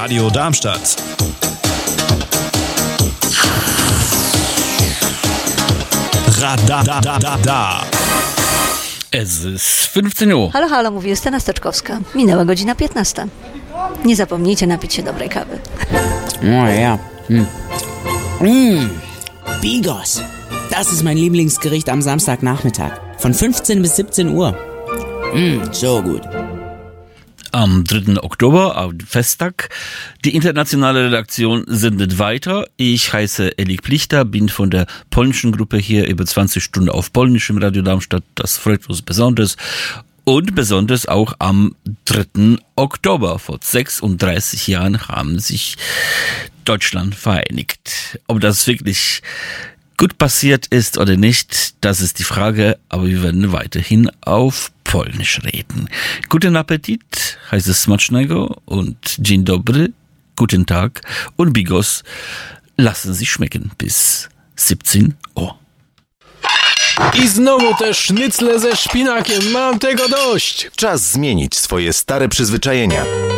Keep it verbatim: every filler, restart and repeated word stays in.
Radio Darmstadt. Radadadada. Es ist fünfzehn Uhr. Halo, halo, mówi Justyna Steczkowska. Minęła godzina piętnasta. Nie zapomnijcie napić się dobrej kawy. Oh ja. Hm. Mm. Bigos. Das ist mein Lieblingsgericht am Samstagnachmittag. Von fünfzehn bis siebzehn Uhr. Mm, so gut. Am dritten Oktober, am Festtag, die internationale Redaktion sendet weiter. Ich heiße Elik Plichter, bin von der polnischen Gruppe hier über zwanzig Stunden auf Polnisch im Radio Darmstadt. Das freut uns besonders. Und besonders auch am dritten Oktober. Vor sechsunddreißig Jahren haben sich Deutschland vereinigt. Ob das wirklich gut passiert ist oder nicht, das ist die Frage, aber wir werden weiterhin auf Polnisch reden. Guten Appetit, heißt es Smacznego und Dzień dobry, guten Tag und Bigos lassen sich schmecken bis siebzehn Uhr. I znowu te sznycle ze szpinakiem, mam tego dość! Czas zmienić swoje stare przyzwyczajenia.